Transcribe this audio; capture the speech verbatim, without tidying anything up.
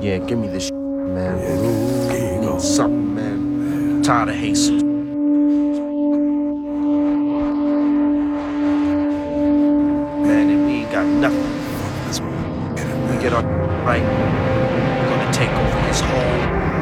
Yeah, give me this shit, man. Yeah, here I you need go. something, man. Tired of Jesus. Man, and we ain't got nothing. Fuck this. Get it, When we man. get our right, we're gonna take over his whole